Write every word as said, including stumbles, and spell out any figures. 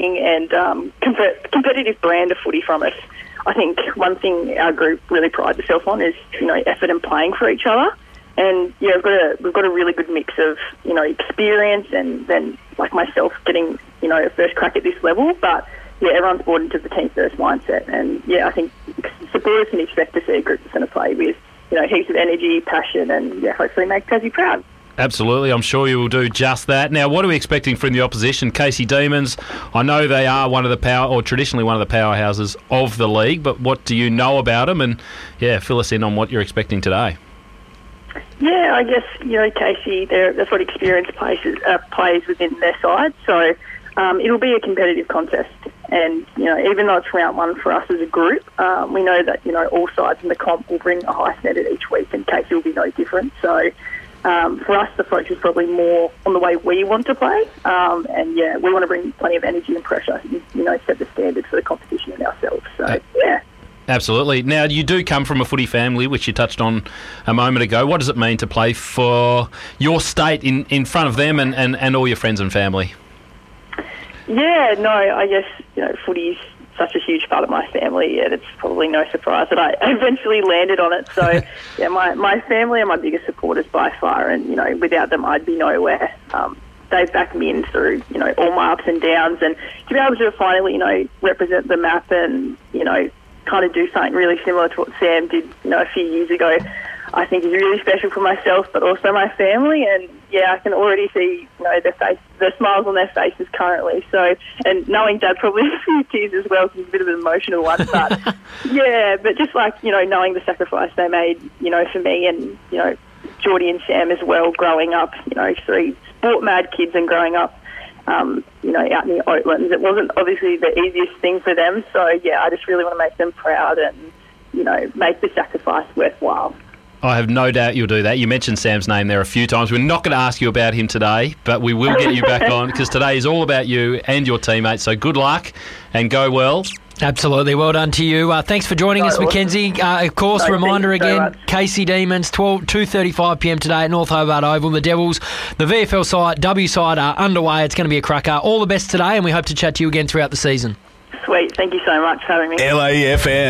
and um, com- competitive brand of footy from us. I think one thing our group really prides itself on is, you know, effort and playing for each other. And yeah, we've got a we've got a really good mix of, you know, experience and then like myself getting, you know, a first crack at this level. But yeah, everyone's bought into the team first mindset, and yeah, I think supporters can expect to see a group that's going to play with, you know, heaps of energy, passion, and yeah, hopefully make Tassie proud. Absolutely, I'm sure you will do just that. Now, what are we expecting from the opposition? Casey Demons, I know they are one of the power, or traditionally one of the powerhouses of the league, but what do you know about them? And yeah, fill us in on what you're expecting today. Yeah, I guess, you know, Casey, that's what experience plays, uh, plays within their side. So um, it'll be a competitive contest. And, you know, even though it's round one for us as a group, um, we know that, you know, all sides in the comp will bring a high standard each week, and Casey will be no different. So um, for us, the focus is probably more on the way we want to play. Um, and, yeah, we want to bring plenty of energy and pressure, and, you know, set the standard for the competition in ourselves. So, yeah. Absolutely. Now, you do come from a footy family, which you touched on a moment ago. What does it mean to play for your state in, in front of them and, and, and all your friends and family? Yeah, no, I guess, you know, footy's such a huge part of my family, and it's probably no surprise that I eventually landed on it. So, yeah, my, my family are my biggest supporters by far, and, you know, without them I'd be nowhere. Um, they've backed me in through, you know, all my ups and downs, and to be able to finally, you know, represent the map and, you know, kind of do something really similar to what Sam did, you know, a few years ago, I think is really special for myself, but also my family. And yeah, I can already see, you know, their face, the smiles on their faces currently. So, and knowing Dad probably a few tears as well, because it's a bit of an emotional one. But yeah, but just like, you know, knowing the sacrifice they made, you know, for me, and, you know, Geordie and Sam as well, growing up, you know, three sport mad kids and growing up, Um, you know, out in the Oatlands. It wasn't obviously the easiest thing for them. So, yeah, I just really want to make them proud and, you know, make the sacrifice worthwhile. I have no doubt you'll do that. You mentioned Sam's name there a few times. We're not going to ask you about him today, but we will get you back on, because today is all about you and your teammates. So good luck and go well. Absolutely. Well done to you. Uh, thanks for joining no, us, Mackenzie. Uh, of course, no, reminder again, so Casey Demons, two thirty-five p m today at North Hobart Oval. The Devils, the V F L side, W side are underway. It's going to be a cracker. All the best today, and we hope to chat to you again throughout the season. Sweet. Thank you so much for having me. L A F M.